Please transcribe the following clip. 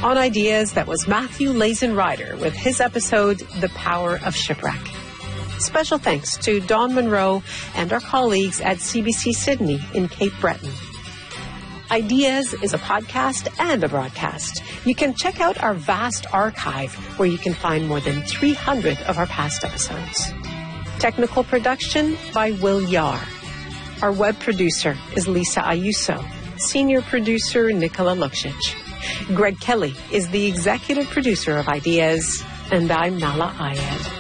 On Ideas, that was Matthew Lazen Ryder with his episode, The Power of Shipwreck. Special thanks to Dawn Monroe and our colleagues at CBC Sydney in Cape Breton. Ideas is a podcast and a broadcast. You can check out our vast archive where you can find more than 300 of our past episodes. Technical production by Will Yar. Our web producer is Lisa Ayuso. Senior producer Nicola Luksic. Greg Kelly is the executive producer of Ideas, and I'm Nala Ayed.